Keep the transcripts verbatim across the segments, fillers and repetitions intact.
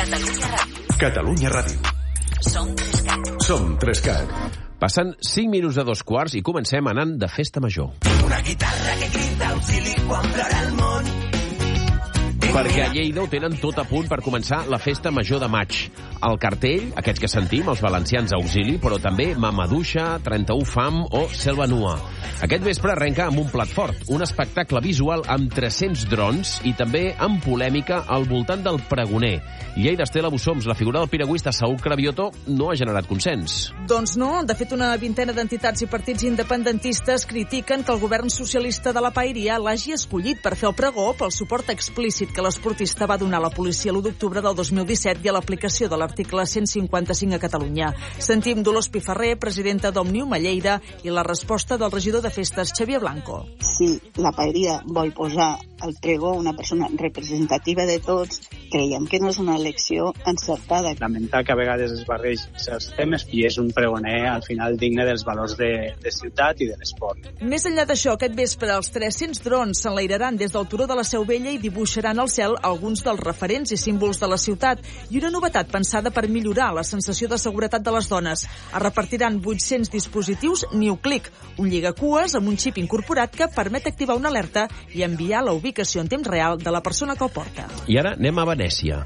Catalunya Ràdio. Catalunya Ràdio. Som Trescat. Som Trescat. Passen cinc minuts de dos quarts i comencem anant de festa major. Una guitarra que crida auxili quan plora el món. Perquè a Lleida ho tenen tot a punt per començar la festa major de maig. El cartell, aquests que sentim, els valencians auxili, però també Mamaduixa, trenta-u fam o Selva Nua. Aquest vespre arrenca amb un plat fort, un espectacle visual amb tres-cents drons i també amb polèmica al voltant del pregoner. Lleida Estela Bussoms, la figura del piragüista Saúl Cravioto, no ha generat consens. Doncs no, de fet una vintena d'entitats i partits independentistes critiquen que el govern socialista de la Paeria l'hagi escollit per fer el pregó pel suport explícit que l'esportista va donar a la policia l'u d'octubre del dos mil disset i a l'aplicació de l'article cent cinquanta-cinc a Catalunya. Sentim Dolors Piferrer, presidenta d'Òmnium a Lleida, i la resposta del regidor de festes, Xavier Blanco. Si la Paeria vol posar al pregó una persona representativa de tots, creiem que no és una elecció encertada. Lamentar que a vegades es barregen els temes i és un pregoner al final digne dels valors de, de ciutat i de l'esport. Més enllà d'això, aquest vespre els tres-cents drons s'enlairaran des del turó de la Seu Vella i dibuixaran al cel alguns dels referents i símbols de la ciutat i una novetat pensada per millorar la sensació de seguretat de les dones. Es repartiran vuit-cents dispositius NewClick, un lligacues amb un xip incorporat que permet activar una alerta i enviar la ubicació en temps real de la persona que el porta. I ara anem a Venècia.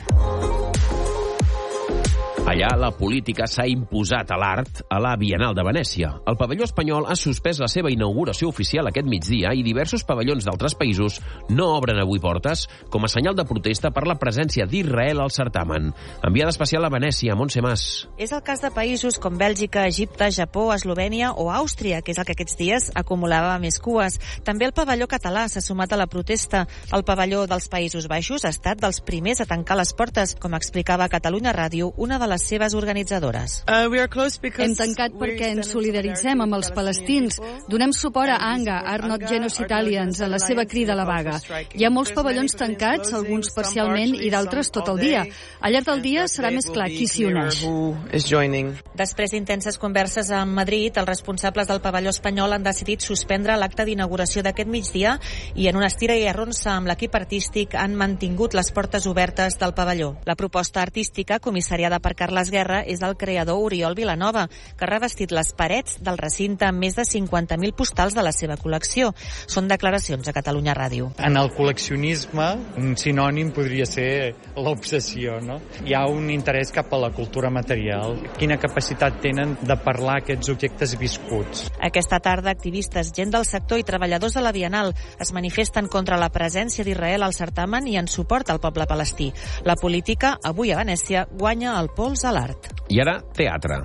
Allà la política s'ha imposat a l'art a la Bienal de Venècia. El pavelló espanyol ha suspès la seva inauguració oficial aquest migdia i diversos pavellons d'altres països no obren avui portes com a senyal de protesta per la presència d'Israel al certamen. Enviada especial a Venècia, Montse Mas. És el cas de països com Bèlgica, Egipte, Japó, Eslovènia o Àustria, que és el que aquests dies acumulava més cues. També el pavelló català s'ha sumat a la protesta. El pavelló dels Països Baixos ha estat dels primers a tancar les portes, com explicava a Catalunya Ràdio una de les seves organitzadores. Uh, Hem tancat perquè ens solidaritzem amb els palestins. Donem suport a ANGA, Are Not Genocide Alliance, a la seva crida a la vaga. Hi ha molts pavellons tancats, alguns parcialment i d'altres tot el dia. Al llarg del dia serà més clar qui s'hi uneix. Després d'intenses converses a Madrid, els responsables del pavelló espanyol han decidit suspendre l'acte d'inauguració d'aquest migdia i en una estira i arronsa amb l'equip artístic han mantingut les portes obertes del pavelló. La proposta artística, comissariada per Carles Guerra, és del creador Oriol Vilanova, que ha revestit les parets del recinte amb més de cinquanta mil postals de la seva col·lecció. Són declaracions a Catalunya Ràdio. En el col·leccionisme, un sinònim podria ser l'obsessió, no? Hi ha un interès cap a la cultura material. Quina capacitat tenen de parlar aquests objectes viscuts? Aquesta tarda, activistes, gent del sector i treballadors de la Bienal es manifesten contra la presència d'Israel al certamen i en suport al poble palestí. La política, avui a Venècia, guanya el pols a l'art. I ara, teatre.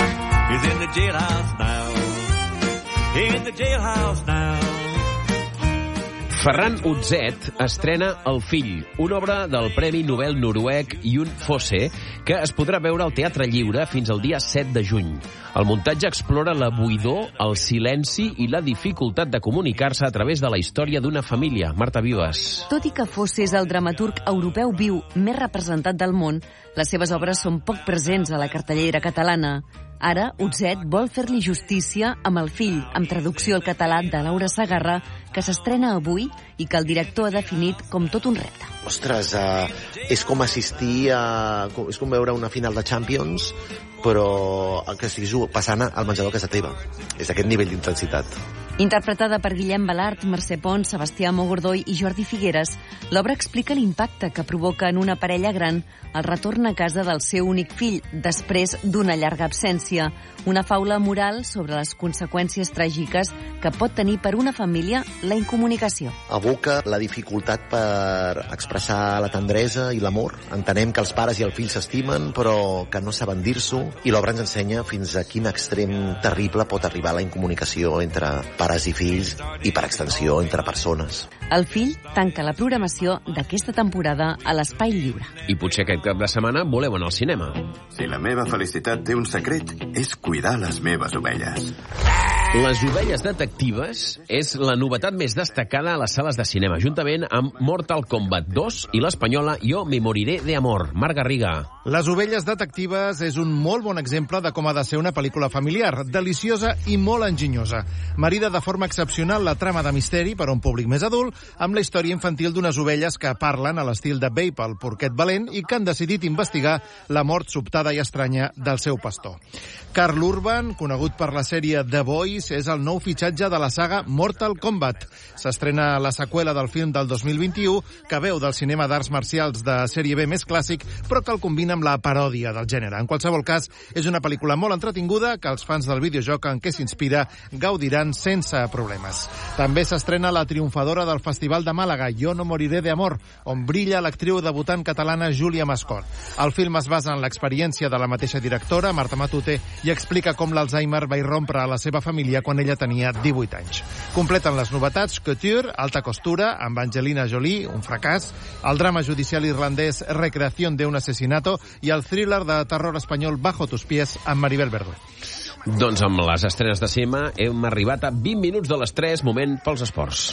Ferran Utzet estrena El fill, una obra del Premi Nobel noruec Jon Fosse, que es podrà veure al Teatre Lliure fins al dia set de juny. El muntatge explora la buidor, el silenci i la dificultat de comunicar-se a través de la història d'una família. Marta Vives. Tot i que Fosse és el dramaturg europeu viu més representat del món, les seves obres són poc presents a la cartellera catalana. Ara, Utzet vol fer-li justícia amb El fill, amb traducció al català de Laura Segarra, que s'estrena avui i que el director ha definit com tot un repte. Ostres, uh, és com assistir a... és com veure una final de Champions, però que estiguis passant al menjador a casa teva. És aquest nivell d'intensitat. Interpretada per Guillem Balart, Mercè Pons, Sebastià Mogordoi i Jordi Figueres, l'obra explica l'impacte que provoca en una parella gran el retorn a casa del seu únic fill després d'una llarga absència. Una faula moral sobre les conseqüències tràgiques que pot tenir per una família la incomunicació. Evoca la dificultat per expressar la tendresa i l'amor. Entenem que els pares i el fill s'estimen, però que no saben dir-s'ho, i l'obra ens ensenya fins a quin extrem terrible pot arribar la incomunicació entre pares i fills i, per extensió, entre persones. El fill tanca la programació d'aquesta temporada a l'Espai Lliure. I potser aquest cap de setmana voleu anar al cinema. Si la meva felicitat té un secret, és cuidar les meves ovelles. Les ovelles detectives és la novetat més destacada a les sales de cinema, juntament amb Mortal Kombat dos i l'espanyola Jo me moriré de amor. Marc Garriga. Les ovelles detectives és un molt bon exemple de com ha de ser una pel·lícula familiar, deliciosa i molt enginyosa. Marida de forma excepcional la trama de misteri per a un públic més adult, amb la història infantil d'unes ovelles que parlen a l'estil de Bape, el porquet valent, i que han decidit investigar la mort sobtada i estranya del seu pastor. Karl Urban, conegut per la sèrie The Boys, és el nou fitxatge de la saga Mortal Kombat. S'estrena la seqüela del film del dos mil vint-i-u, que veu del cinema d'arts marcials de sèrie B més clàssic, però que el combina amb la paròdia del gènere. En qualsevol cas, és una pel·lícula molt entretinguda que els fans del videojoc en què s'inspira gaudiran sense problemes. També s'estrena la triomfadora del Festival de Màlaga, Jo no moriré de amor, on brilla l'actriu debutant catalana Júlia Mascort. El film es basa en l'experiència de la mateixa directora, Marta Matute, i explica com l'Alzheimer va irrompre a la seva família quan ella tenia divuit anys. Completen les novetats Couture, alta costura, amb Angelina Jolie, un fracàs, el drama judicial irlandès Recreación de un asesinato i el thriller de terror espanyol Bajo tus pies amb Maribel Verdú. Doncs amb les estrenes de cinema hem arribat a vint minuts de les tres, moment pels esports.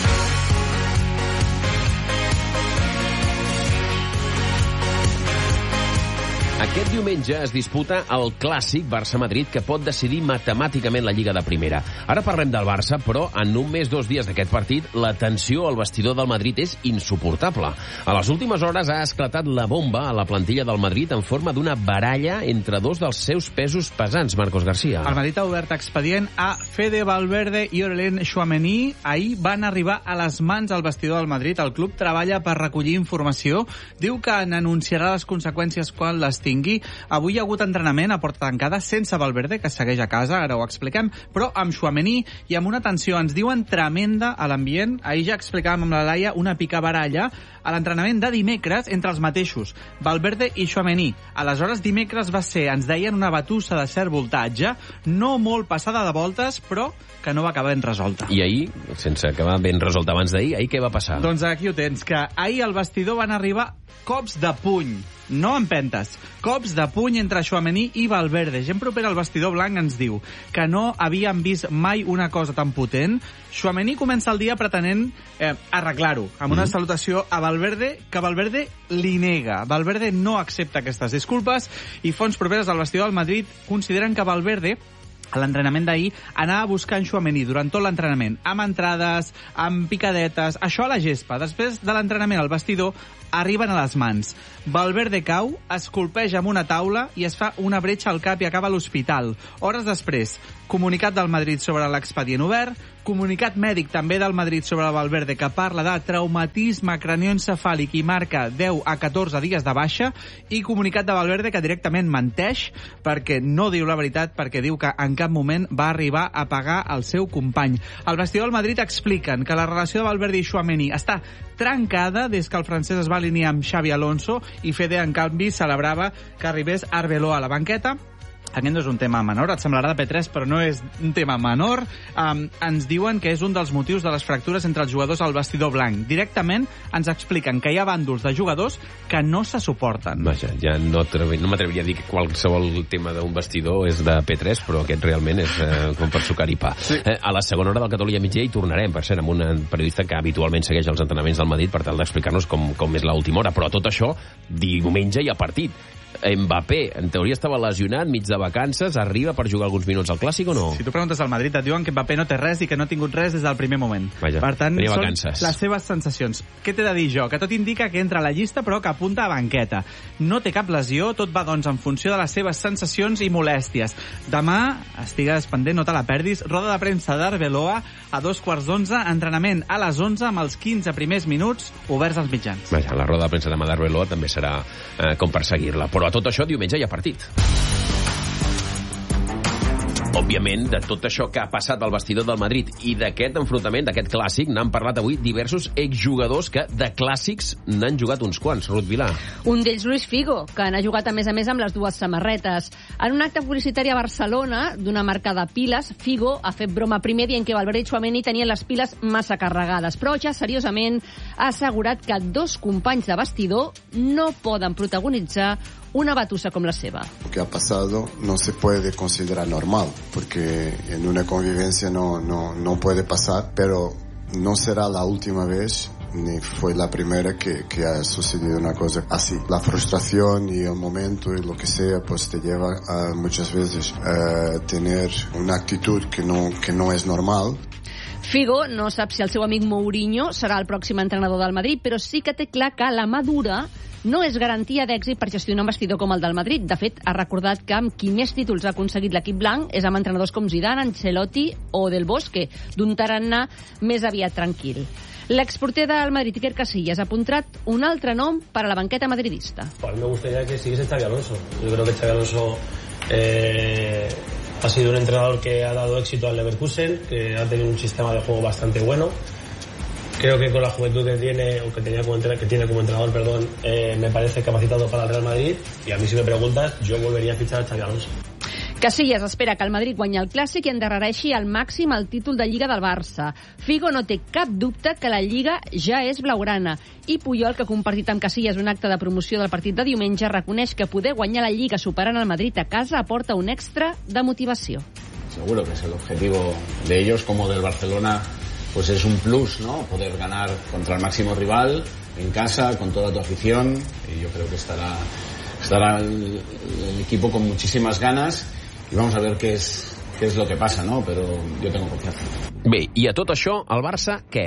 Aquest diumenge es disputa el clàssic Barça-Madrid, que pot decidir matemàticament la Lliga de Primera. Ara parlem del Barça, però en només dos dies d'aquest partit la tensió al vestidor del Madrid és insuportable. A les últimes hores ha esclatat la bomba a la plantilla del Madrid en forma d'una baralla entre dos dels seus pesos pesants, Marcos García. El Madrid ha obert expedient a Fede Valverde i Aurélien Tchouaméni. Ahir van arribar a les mans al vestidor del Madrid. El club treballa per recollir informació. Diu que n'anunciarà les conseqüències quan les tingui. Avui hi ha hagut entrenament a porta tancada sense Valverde, que segueix a casa, ara ho expliquem, però amb Tchouaméni i amb una tensió, ens diuen, tremenda a l'ambient. Ahir ja explicàvem amb la Laia una picabaralla a l'entrenament de dimecres entre els mateixos, Valverde i Tchouaméni. Aleshores, dimecres va ser, ens deien, una batussa de cert voltatge, no molt passada de voltes, però que no va acabar ben resolta. I ahir, sense acabar ben resolta abans d'ahir, ahir què va passar? Doncs aquí ho tens, que ahir al vestidor van arribar cops de puny, no empentes, cops de puny entre Tchouaméni i Valverde. Gent propera al vestidor blanc ens diu que no havien vist mai una cosa tan potent. Tchouaméni comença el dia pretenent eh, arreglar-ho, amb una mm. salutació a Valverde, que Valverde li nega. Valverde no accepta aquestes disculpes i fonts properes al vestidor del Madrid consideren que Valverde a l'entrenament d'ahir anava buscant Tchouaméni durant tot l'entrenament, amb entrades, amb picadetes, això a la gespa. Després de l'entrenament al vestidor arriben a les mans. Valverde cau, es colpeja amb una taula i es fa una bretxa al cap i acaba a l'hospital. Hores després, comunicat del Madrid sobre l'expedient obert, comunicat mèdic també del Madrid sobre el Valverde que parla de traumatisme cranioencefàlic i marca deu a catorze dies de baixa, i comunicat de Valverde que directament menteix perquè no diu la veritat, perquè diu que en cap moment va arribar a pagar el seu company. Al vestidor del Madrid expliquen que la relació de Valverde i Tchouaméni està trencada des que el francès es va alinear amb Xavi Alonso, i Fede, en canvi, celebrava que arribés Arbeloa a la banqueta. Aquest no és un tema menor, et semblarà de P tres, però no és un tema menor. Um, ens diuen que és un dels motius de les fractures entre els jugadors al vestidor blanc. Directament ens expliquen que hi ha bàndols de jugadors que no se suporten. Vaja, ja no, no m'atreviria a dir que qualsevol tema d'un vestidor és de P tres, però aquest realment és eh, com per sucar i pa. Sí. Eh, a la segona hora del Catalunya migdia hi tornarem, per cert, amb un periodista que habitualment segueix els entrenaments del Madrid per tal d'explicar-nos com, com és l'última hora. Però tot això, diumenge hi ha partit. Mbappé, en teoria estava lesionat, mig de vacances, arriba per jugar alguns minuts al Clàssic o no? Si tu preguntes al Madrid et diuen que Mbappé no té res i que no ha tingut res des del primer moment. Vaja, per tant, són vacances. Les seves sensacions. Què t'he de dir jo? Que tot indica que entra a la llista però que apunta a banqueta. No té cap lesió, tot va doncs en funció de les seves sensacions i molèsties. Demà, estigues pendent, no te la perdis, roda de premsa d'Arbeloa a dos quarts d'onze, entrenament a les onze amb els quinze primers minuts oberts als mitjans. Vaja, la roda de premsa demà d'Arbeloa també serà eh, com per seguir-la. Però a tot això, diumenge hi ha partit. Òbviament, de tot això que ha passat al vestidor del Madrid i d'aquest enfrontament, d'aquest clàssic, n'han parlat avui diversos exjugadors que de clàssics n'han jugat uns quants. Ruth Vilà. Un d'ells, Luis Figo, que n'ha jugat a més a més amb les dues samarretes. En un acte publicitari a Barcelona d'una marca de piles, Figo ha fet broma primer dient que Valverde i Tchouaméni tenien les piles massa carregades, però ja seriosament ha assegurat que dos companys de vestidor no poden protagonitzar una batussa com la seva. Lo que ha pasado no se puede considerar normal, porque en una convivencia no, no, no puede pasar, pero no será la última vez ni fue la primera que, que ha sucedido una cosa así. La frustración y el momento y lo que sea pues te lleva a muchas veces a tener una actitud que no, que no es normal. Figo no sap si el seu amic Mourinho serà el pròxim entrenador del Madrid, però sí que té clar que la mà dura no és garantia d'èxit per gestionar un vestidor com el del Madrid. De fet, ha recordat que amb qui més títols ha aconseguit l'equip blanc és amb entrenadors com Zidane, Ancelotti o Del Bosque, d'un tarannà més aviat tranquil. L'exporter del Madrid, Iker Casillas, ha apuntat un altre nom per a la banqueta madridista. A mí me gustaría que siguiese Xabi Alonso. Yo creo que Xabi Alonso eh, ha sido un entrenador que ha dado éxito al Leverkusen, que ha tenido un sistema de juego bastante bueno. Creo que con la juventud que tiene, o que tenía como entrenador, que tiene como entrenador, perdón, eh, me parece capacitado para el Real Madrid. Y a mí, si me preguntas, yo volvería a fichar a Xabi Alonso. Casillas espera que el Madrid guanyi el Clàssic i endarrereixi al màxim el títol de Lliga del Barça. Figo no té cap dubte que la Lliga ja és blaugrana. I Puyol, que ha compartit amb Casillas un acte de promoció del partit de diumenge, reconeix que poder guanyar la Lliga superant el Madrid a casa aporta un extra de motivació. Seguro que es el objetivo de ellos como del Barcelona, pues es un plus, ¿no? Poder ganar contra el máximo rival en casa, con toda tu afición, y yo creo que estará, estará el, el equipo con muchísimas ganas. I vamos a ver què és, què és lo que passa, no? Però jo tengo confianza. Bé, i a tot això, el Barça, què?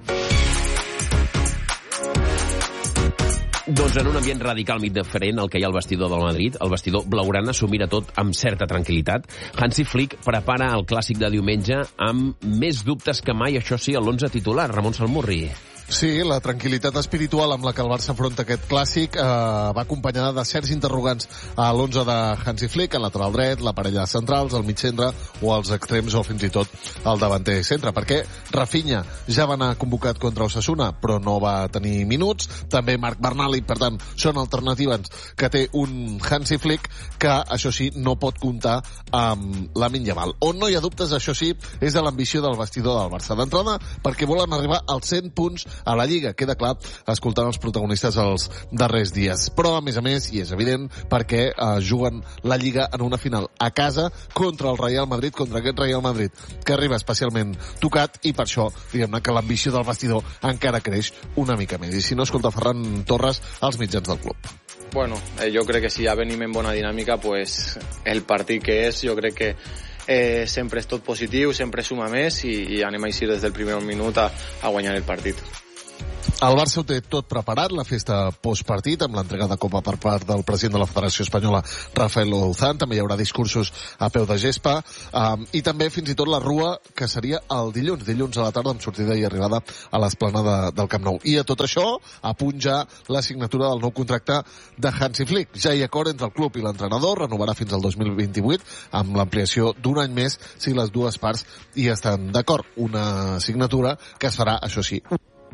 Doncs en un ambient radicalment diferent al que hi ha al vestidor del Madrid, el vestidor blaugrana s'ho mira tot amb certa tranquil·litat. Hansi Flick prepara el clàssic de diumenge amb més dubtes que mai, això sí, a l'onze titular. Ramon Salmurri. Sí, la tranquil·litat espiritual amb la que el Barça afronta aquest clàssic eh, va acompanyada de certs interrogants a l'onze de Hansi Flick, el lateral dret, la parella centrals, el mig centre o els extrems o fins i tot el davanter centre. Perquè Rafinha ja va anar convocat contra Osasuna, però no va tenir minuts. També Marc Bernal, i per tant són alternatives que té un Hansi Flick que, això sí, no pot comptar amb Lamine Yamal. On no hi ha dubtes, això sí, és de l'ambició del vestidor del Barça. D'entrada, perquè volen arribar als cent punts a la Lliga, queda clar escoltant els protagonistes els darrers dies. Però, a més a més, i és evident, perquè eh, juguen la Lliga en una final a casa contra el Real Madrid, contra aquest Real Madrid, que arriba especialment tocat, i per això, diguem-ne, que l'ambició del vestidor encara creix una mica més. I si no, escolta Ferran Torres als mitjans del club. Bueno, eh, jo crec que si ja venim en bona dinàmica, pues el partit que és, jo crec que Eh, sempre és tot positiu, sempre suma més i, i anem a eixir des del primer minut a, a guanyar el partit. El Barça ho té tot preparat, la festa postpartit, amb l'entrega de Copa per part del president de la Federació Espanyola, Rafael Louzán. També hi haurà discursos a peu de gespa, um, i també fins i tot la rua, que seria el dilluns, dilluns a la tarda, amb sortida i arribada a l'esplanada del Camp Nou. I a tot això, a punt ja la signatura del nou contracte de Hansi Flick. Ja hi ha acord entre el club i l'entrenador, renovarà fins al dos mil vint-i-vuit, amb l'ampliació d'un any més, si les dues parts hi estan d'acord. Una signatura que es farà, això sí,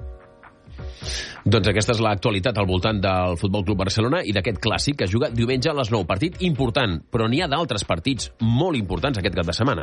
doncs aquesta és l'actualitat al voltant del Futbol Club Barcelona i d'aquest clàssic que es juga diumenge a les nou. Partit important, però n'hi ha d'altres partits molt importants aquest cap de setmana.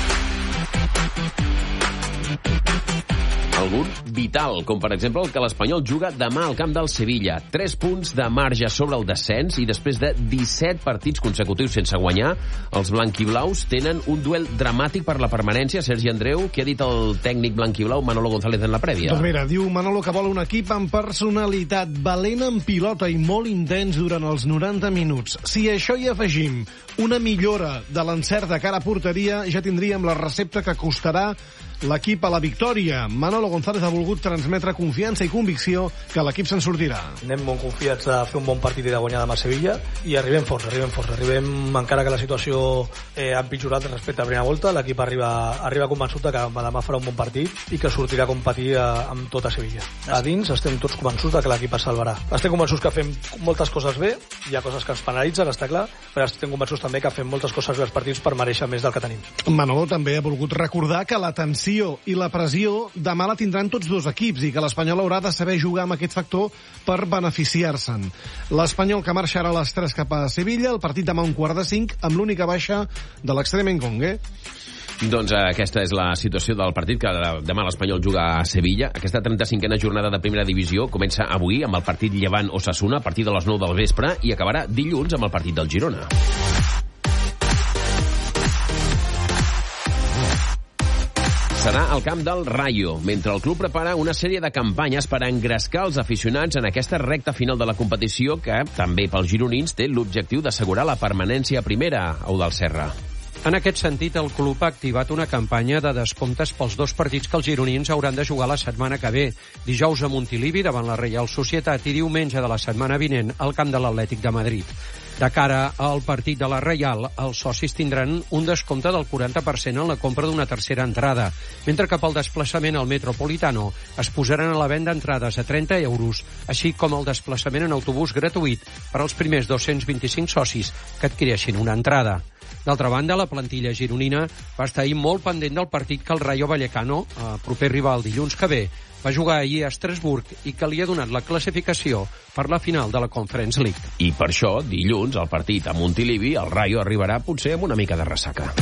Algun vital, com per exemple el que l'Espanyol juga demà al camp del Sevilla. Tres punts de marge sobre el descens i després de disset partits consecutius sense guanyar, els blanquiblaus tenen un duel dramàtic per la permanència. Sergi Andreu, què ha dit el tècnic blanquiblau Manolo González en la prèvia? Doncs mira, diu Manolo que vol un equip amb personalitat, valent en pilota i molt intens durant els noranta minuts. Si a això hi afegim una millora de l'encert de cara a porteria, ja tindríem la recepta que costarà l'equip a la victòria. Manolo González ha volgut transmetre confiança i convicció que l'equip se'n sortirà. Anem molt confiats de fer un bon partit i de guanyar demà a Sevilla, i arribem forts, arribem forts. Arribem, encara que la situació eh, ha empitjorat respecte a la primera volta, l'equip arriba, arriba convençut que demà farà un bon partit i que sortirà a competir a, amb tota Sevilla. A dins estem tots convençuts que l'equip es salvarà. Estem convençuts que fem moltes coses bé, hi ha coses que ens penalitzen, està clar, però estem convençuts també que fem moltes coses bé als partits per mereixer més del que tenim. Manolo també ha volgut recordar que la tensió i la pressió demà la tindran tots dos equips i que l'Espanyol haurà de saber jugar amb aquest factor per beneficiar-se'n. L'Espanyol, que marxarà a les tres cap a Sevilla, el partit demà un quart de cinc, amb l'única baixa de l'extrem Engongue. Doncs eh, aquesta és la situació del partit, que demà l'Espanyol juga a Sevilla. Aquesta trenta-cinquena jornada de primera divisió comença avui amb el partit Llevant-Osasuna a partir de les nou del vespre i acabarà dilluns amb el partit del Girona. Serà al camp del Rayo, mentre el club prepara una sèrie de campanyes per engrescar els aficionats en aquesta recta final de la competició que, també pels gironins, té l'objectiu d'assegurar la permanència a primera, Eudald Serra. En aquest sentit, el club ha activat una campanya de descomptes pels dos partits que els gironins hauran de jugar la setmana que ve. Dijous a Montilivi, davant la Reial Societat, i diumenge de la setmana vinent al camp de l'Atlètic de Madrid. De cara al partit de la Reial, els socis tindran un descompte del quaranta per cent en la compra d'una tercera entrada, mentre que pel desplaçament al Metropolitano es posaran a la venda entrades a trenta euros, així com el desplaçament en autobús gratuït per als primers dos-cents vint-i-cinc socis que adquireixin una entrada. D'altra banda, la plantilla gironina va estar ahir molt pendent del partit que el Rayo Vallecano, el proper rival dilluns que ve, va jugar ahir a Estrasburg i que li ha donat la classificació per la final de la Conference League. I per això, dilluns, al partit a Montilivi, el Rayo arribarà potser amb una mica de ressaca.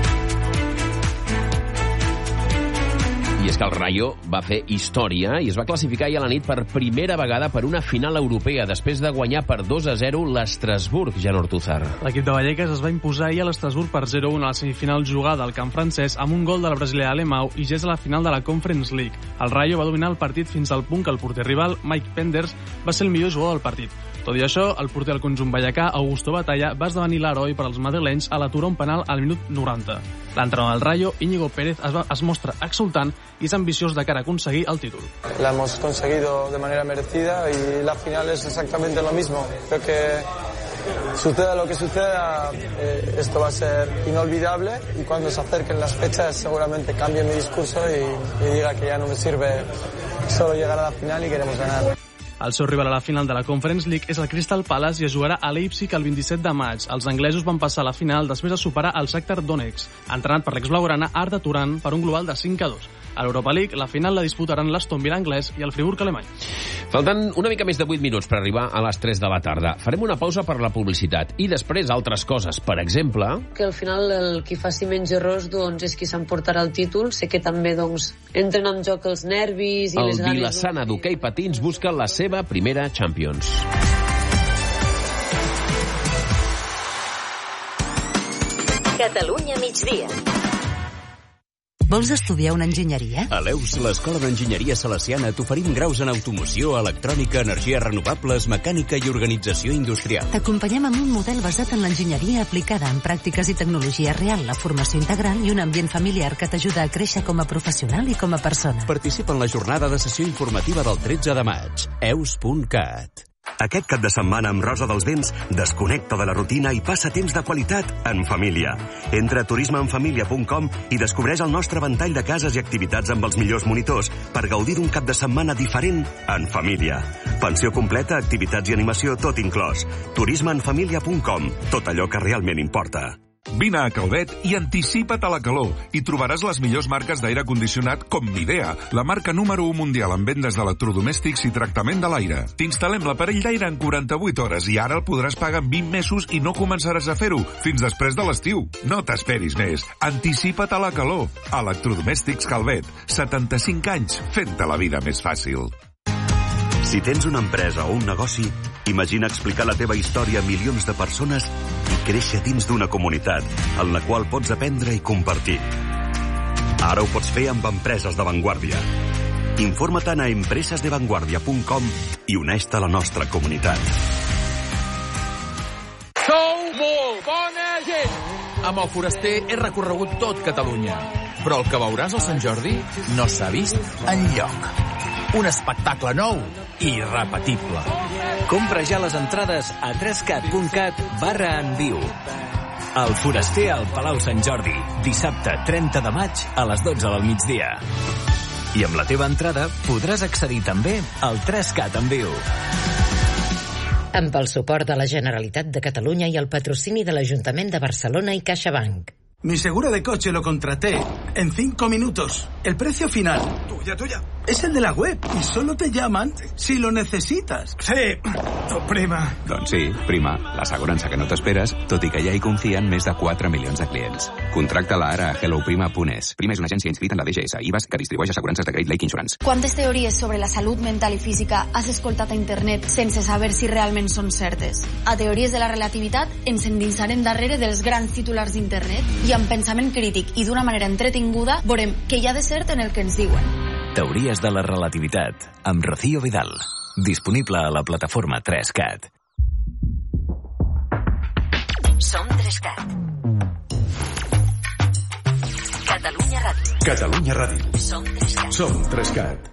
I és que el Rayo va fer història i es va classificar ahir a la nit per primera vegada per una final europea, després de guanyar per dos a zero l'Estrasburg, Jan Ortúzar. L'equip de Vallecas es va imposar ahir a l'Estrasburg per zero a un a la semifinal jugada al camp francès amb un gol del brasiler Alemão i ja és a la final de la Conference League. El Rayo va dominar el partit fins al punt que el porter rival, Mike Penders, va ser el millor jugador del partit. Tot i això, el porter del conjunt vallecà, Augusto Batalla, va esdevenir l'heroi per als madrilenys a l'aturar un penal al minut noranta. L'entrenador del Rayo, Íñigo Pérez, es, va, es mostra exultant i és ambiciós de cara a aconseguir el títol. La hemos conseguido de manera merecida y la final es exactamente lo mismo. Creo que suceda lo que suceda, eh, esto va a ser inolvidable y cuando se acerquen las fechas seguramente cambie mi discurso y, y diga que ya no me sirve solo llegar a la final y queremos ganar. El seu rival a la final de la Conference League és el Crystal Palace i es jugarà a Leipzig el vint-i-set de maig. Els anglesos van passar a la final després de superar el Shakhtar Donetsk, entrenat per l'exblaugrana Arda Turan per un global de cinc a dos. A l'Europa League, la final la disputaran l'Aston Villa anglès i el Friburg alemany. Falten una mica més de vuit minuts per arribar a les tres de la tarda. Farem una pausa per la publicitat i després altres coses. Per exemple... Que al final el qui faci menys errors doncs, és qui s'emportarà el títol. Sé que també doncs, entren en joc els nervis i el les ganes... El Vilassana d'hoquei patins busca la seva primera Champions. Catalunya migdia. Vols estudiar una enginyeria? A l'E U S, l'Escola d'Enginyeria Salesiana, t'oferim graus en automoció, electrònica, energies renovables, mecànica i organització industrial. T'acompanyem amb un model basat en l'enginyeria aplicada en pràctiques i tecnologia real, la formació integral i un ambient familiar que t'ajuda a créixer com a professional i com a persona. Participa en la jornada de sessió informativa del tretze de maig. e u s punt cat. Aquest cap de setmana amb Rosa dels Vents desconnecta de la rutina i passa temps de qualitat en família. Entra a turisme en família punt com i descobreix el nostre ventall de cases i activitats amb els millors monitors per gaudir d'un cap de setmana diferent en família. Pensió completa, activitats i animació, tot inclòs. turisme en família punt com. Tot allò que realment importa. Vine a Calvet i anticipa't a la calor. Hi trobaràs les millors marques d'aire condicionat com Midea, la marca número u mundial en vendes d'electrodomèstics i tractament de l'aire. T'instal·lem l'aparell d'aire en quaranta-vuit hores i ara el podràs pagar en vint mesos i no començaràs a fer-ho fins després de l'estiu. No t'esperis més. Anticipa't a la calor. Electrodomèstics Calvet. setanta-cinc anys fent-te la vida més fàcil. Si tens una empresa o un negoci, imagina explicar la teva història a milions de persones i créixer dins d'una comunitat en la qual pots aprendre i compartir. Ara ho pots fer amb empreses d'avantguàrdia. Informa-te'n a empresas de vanguardia punt com i uneix-te a la nostra comunitat. Sou molt bona gent! Amb el Foraster he recorregut tot Catalunya, però el que veuràs al Sant Jordi no s'ha vist enlloc. Un espectacle nou i irrepetible. Compra ja les entrades a trescat punt cat barra en viu. El Foraster al Palau Sant Jordi, dissabte trenta de maig a les dotze del migdia. I amb la teva entrada podràs accedir també al trescat en viu. Amb el suport de la Generalitat de Catalunya i el patrocini de l'Ajuntament de Barcelona i CaixaBank. Mi seguro de coche lo contraté en cinco minutos. El precio final. Tuya, tuya. Es el de la web y solo te llaman si lo necessites. Sí, oh, prima. Doncs sí, prima, l'assegurança que no t'esperes, tot i que ja hi confien més de quatre milions de clients. Contracta-la ara a hello prima punt es. Prima és una agència inscrita en la D G S i I V A S que distribueix assegurances de Great Lake Insurance. Quantes teories sobre la salut mental i física has escoltat a internet sense saber si realment són certes? A Teories de la Relativitat ens endinsarem darrere dels grans titulars d'internet i amb pensament crític i d'una manera entretinguda veurem què hi ha de cert en el que ens diuen. Teories de la Relativitat, amb Rocío Vidal. Disponible a la plataforma tres cat. Som tres cat. Catalunya Ràdio. Catalunya Ràdio. Som tres cat. Som tres cat.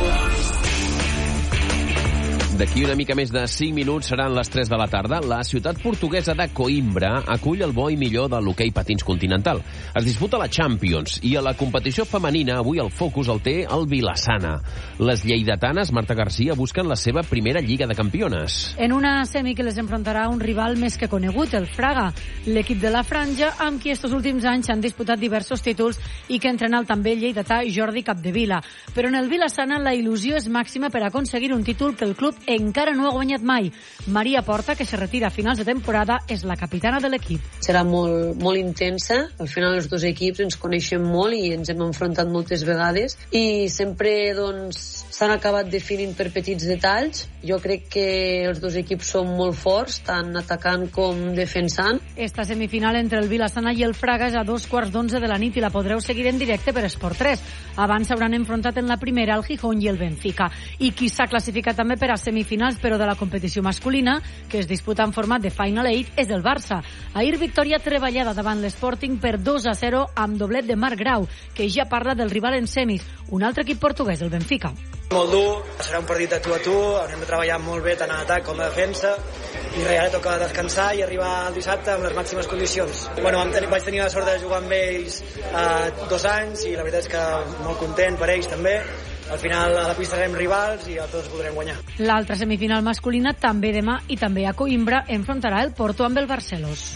D'aquí una mica més de cinc minuts seran les tres de la tarda. La ciutat portuguesa de Coimbra acull el bo i millor de l'hoquei patins continental. Es disputa la Champions i a la competició femenina avui el focus el té el Vilassana. Les lleidatanes, Marta Garcia, busquen la seva primera Lliga de Campiones. En una semi que les enfrontarà un rival més que conegut, el Fraga, l'equip de la Franja, amb qui estos últims anys s'han disputat diversos títols i que entrena el també lleidatà Jordi Capdevila. Però en el Vilassana la il·lusió és màxima per aconseguir un títol que el club encara no ha guanyat mai. Maria Porta, que se retira a finals de temporada, és la capitana de l'equip. Serà molt, molt intensa. Al final els dos equips ens coneixem molt i ens hem enfrontat moltes vegades i sempre doncs, s'han acabat definint per petits detalls. Jo crec que els dos equips són molt forts, tant atacant com defensant. Esta semifinal entre el Vilassana i el Fraga és a dos quarts d'onze de la nit i la podreu seguir en directe per Esport tres. Abans s'hauran enfrontat en la primera el Gijón i el Benfica. I qui s'ha classificat també per a semifinals, però de la competició masculina, que es disputa en format de Final Eight, és el Barça. Ahir victòria treballada davant l'Sporting per dos a zero amb doblet de Marc Grau, que ja parla del rival en semis, un altre equip portuguès, el Benfica. Molt dur, serà un partit de tu a tu, haurem de treballar molt bé tant a atac com a defensa i res, ara toca descansar i arribar el dissabte amb les màximes condicions. Bueno, vam tenir, vaig tenir la sort de jugar amb ells eh, dos anys i la veritat és que molt content per ells també. Al final a la pista serem rivals i a tots podrem guanyar. L'altra semifinal masculina també demà i també a Coimbra enfrontarà el Porto amb el Barcelos.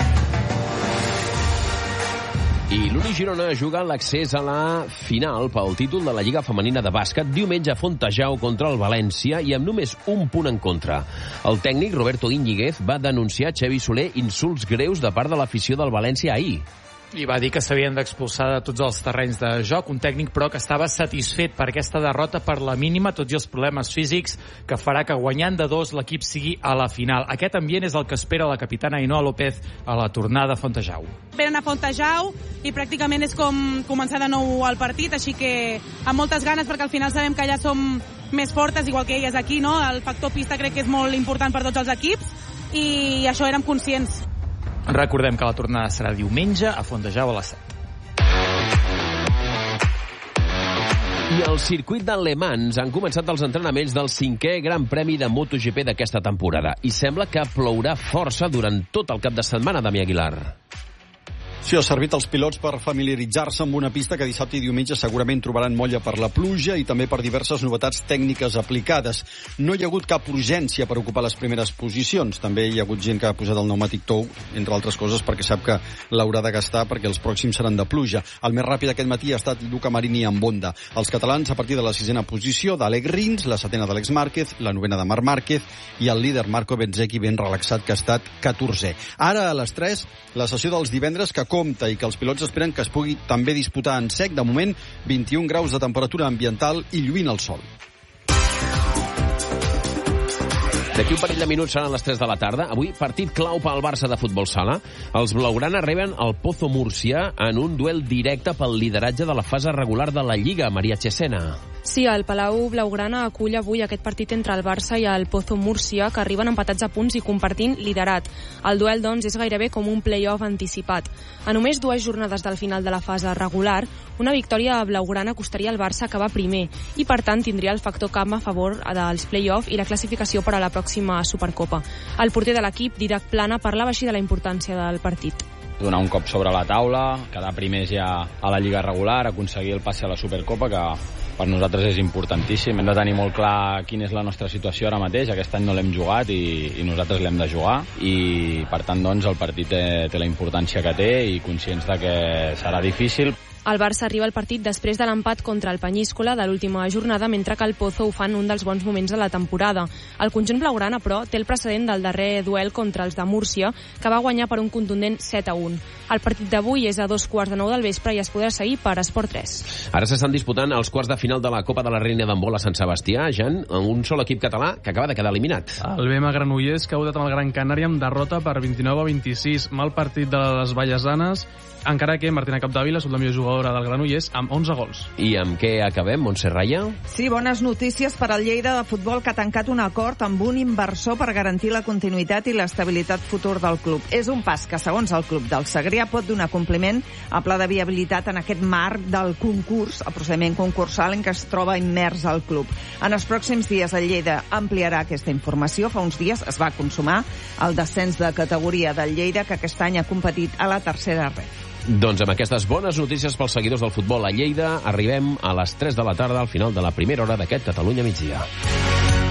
I l'Uni Girona juga l'accés a la final pel títol de la Lliga Femenina de Bàsquet diumenge a Fontejau contra el València i amb només un punt en contra. El tècnic Roberto Íñiguez va denunciar a Xavi Soler insults greus de part de l'afició del València ahir. I va dir que s'havien d'expulsar de tots els terrenys de joc, un tècnic però que estava satisfet per aquesta derrota per la mínima, tot i els problemes físics, que farà que guanyant de dos l'equip sigui a la final. Aquest ambient és el que espera la capitana Ainhoa López a la tornada a Fontejau. Venen a Fontejau i pràcticament és com començar de nou el partit, així que amb moltes ganes, perquè al final sabem que allà som més fortes, igual que elles aquí, no? El factor pista crec que és molt important per tots els equips i això érem conscients. Recordem que la tornada serà diumenge a Fontejau a les set. I al circuit de Le Mans han començat els entrenaments del cinquè Gran Premi de MotoGP d'aquesta temporada i sembla que plourà força durant tot el cap de setmana, Damià Aguilar. Sí, ha servit als pilots per familiaritzar-se amb una pista que dissabte i diumenge segurament trobaran molla per la pluja i també per diverses novetats tècniques aplicades. No hi ha hagut cap urgència per ocupar les primeres posicions. També hi ha hagut gent que ha posat el pneumàtic tou, entre altres coses, perquè sap que l'haurà de gastar perquè els pròxims seran de pluja. El més ràpid aquest matí ha estat Luca Marini amb Honda. Els catalans a partir de la sisena posició d'Alec Rins, la setena d'Àlex Márquez, la novena de Marc Márquez i el líder Marco Bezzecchi ben relaxat que ha estat catorzè. Ara a les tres, la sessió dels divendres que compta i que els pilots esperen que es pugui també disputar en sec. De moment, vint-i-un graus de temperatura ambiental i lluint el sol. D'aquí un parell de minuts seran les tres de la tarda. Avui, partit clau pel Barça de futbol sala. Els blaugrana reben el Pozo Múrcia en un duel directe pel lideratge de la fase regular de la Lliga. Maria Chesena. Sí, el Palau Blaugrana acull avui aquest partit entre el Barça i el Pozo Múrcia, que arriben empatats a punts i compartint liderat. El duel, doncs, és gairebé com un play-off anticipat. A només dues jornades del final de la fase regular, una victòria blaugrana costaria al Barça acabar primer i, per tant, tindria el factor camp a favor dels play-off i la classificació per a la pròxima Supercopa. El porter de l'equip, Didac Plana, parlava així de la importància del partit. Donar un cop sobre la taula, quedar primers ja a la Lliga regular, aconseguir el passe a la Supercopa, que per nosaltres és importantíssim. Hem de tenir molt clar quina és la nostra situació ara mateix. Aquest any no l'hem jugat i, i nosaltres l'hem de jugar, i per tant doncs, el partit té, té la importància que té i conscients de que serà difícil. El Barça arriba al partit després de l'empat contra el Penyíscola de l'última jornada, mentre que el Pozo ho fa en un dels bons moments de la temporada. El conjunt blaugrana, però, té el precedent del darrer duel contra els de Múrcia, que va guanyar per un contundent set a un. El partit d'avui és a dos quarts de nou del vespre i es podrà seguir per Esport tres. Ara s'estan disputant els quarts de final de la Copa de la Reina d'Handbol a Sant Sebastià, Jan, amb un sol equip català que acaba de quedar eliminat. El B M Granollers, que ha votat amb el Gran Canària amb derrota per vint-i-nou a vint-i-sis. Mal partit de les Vallesanes, encara que Martina Capdevila és la millor jugadora del Granollers amb onze gols. I amb què acabem, Montse Raya? Sí, bones notícies per al Lleida de futbol, que ha tancat un acord amb un inversor per garantir la continuïtat i l'estabilitat futur del club. És un pas que, segons el club del Segrià, pot donar compliment a pla de viabilitat en aquest marc del concurs, el procediment concursal en què es troba immers el club. En els pròxims dies el Lleida ampliarà aquesta informació. Fa uns dies es va consumar el descens de categoria del Lleida, que aquest any ha competit a la tercera ref. Doncs amb aquestes bones notícies pels seguidors del futbol a Lleida arribem a les tres de la tarda al final de la primera hora d'aquest Catalunya migdia.